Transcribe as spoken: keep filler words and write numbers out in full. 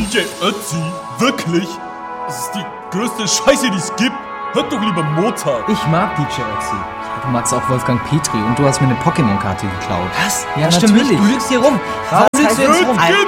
D J Ötzi? Wirklich? Das ist die größte Scheiße, die es gibt. Hört doch lieber Mozart. Ich mag D J Ötzi. Du magst auch Wolfgang Petri und du hast mir eine Pokémon-Karte geklaut. Was? Ja, stimmt natürlich. nicht. Du lügst hier rum. Warum lügst du jetzt rum?